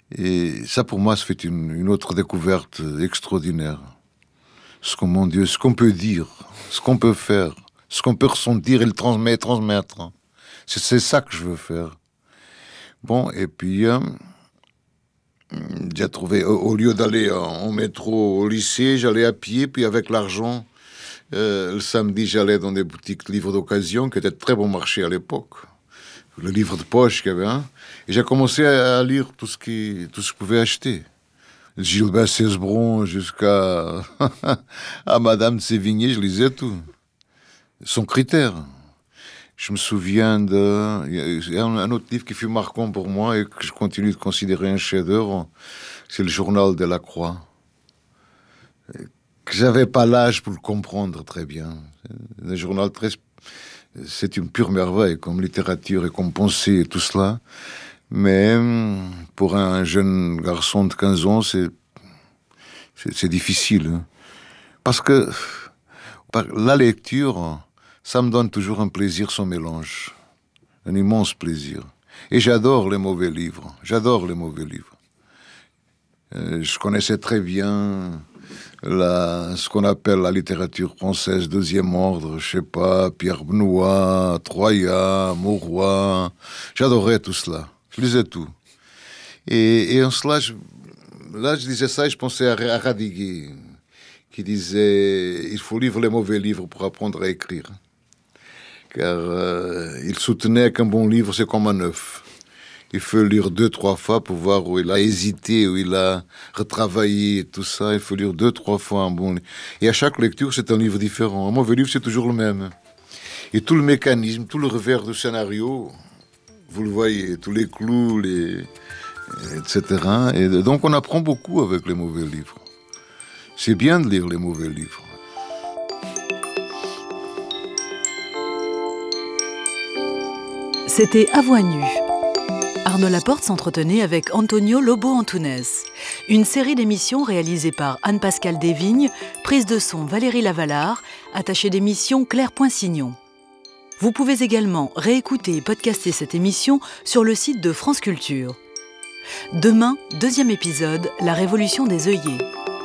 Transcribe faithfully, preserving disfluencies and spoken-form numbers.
Et ça, pour moi, ça fait une, une autre découverte extraordinaire. Ce qu'on, mon Dieu, ce qu'on peut dire, ce qu'on peut faire, ce qu'on peut ressentir et le transmettre, transmettre. C'est, c'est ça que je veux faire. Bon, et puis, euh, j'ai trouvé, au, au lieu d'aller en, en métro au lycée, j'allais à pied, puis avec l'argent, euh, le samedi, j'allais dans des boutiques de livres d'occasion, qui étaient de très bon marché à l'époque. Le livre de poche qu'il y avait, hein. Et j'ai commencé à, à lire tout ce, qui, tout ce que je pouvais acheter. Gilbert Cesbron jusqu'à à Madame de Sévigné, je lisais tout. Son critère. Je me souviens de... Il y a un autre livre qui fut marquant pour moi et que je continue de considérer un chef-d'œuvre, c'est le Journal de la Croix. Que j'avais pas l'âge pour le comprendre très bien. Un journal très... C'est une pure merveille, comme littérature et comme pensée et tout cela. Mais pour un jeune garçon de quinze ans, c'est, c'est, c'est difficile. Hein. Parce que la lecture, ça me donne toujours un plaisir sans mélange. Un immense plaisir. Et j'adore les mauvais livres. J'adore les mauvais livres. Euh, je connaissais très bien la, ce qu'on appelle la littérature française deuxième ordre. Je sais pas, Pierre Benoît, Troyat, Mauroy. J'adorais tout cela. Je lisais tout. Et, et en cela, je, là, je disais ça et je pensais à, à Radiguet, qui disait « Il faut lire les mauvais livres pour apprendre à écrire. » Car euh, il soutenait qu'un bon livre, c'est comme un œuf. Il faut lire deux, trois fois pour voir où il a hésité, où il a retravaillé, tout ça. Il faut lire deux, trois fois un bon livre. Et à chaque lecture, c'est un livre différent. Un mauvais livre, c'est toujours le même. Et tout le mécanisme, tout le revers du scénario... Vous le voyez, tous les clous, les... et cetera. Et donc on apprend beaucoup avec les mauvais livres. C'est bien de lire les mauvais livres. C'était À voix nue. Arnaud Laporte s'entretenait avec Antonio Lobo Antunes. Une série d'émissions réalisées par Anne-Pascale Desvignes, prise de son Valérie Lavalard, attachée d'émission Claire Poinsignon. Vous pouvez également réécouter et podcaster cette émission sur le site de France Culture. Demain, deuxième épisode, La Révolution des œillets.